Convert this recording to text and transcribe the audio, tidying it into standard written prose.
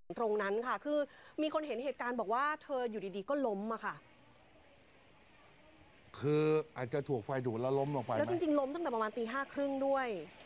ตรงนั้นค่ะคือมีคนเห็นเหตุการณ์บอกว่าเธออยู่ดีๆก็ล้มอะค่ะคืออาจจะถูกไฟดูดแล้วล้มลงไปไหมแล้วจริงๆล้มตั้งแต่ประมาณตี 5 ครึ่งด้วย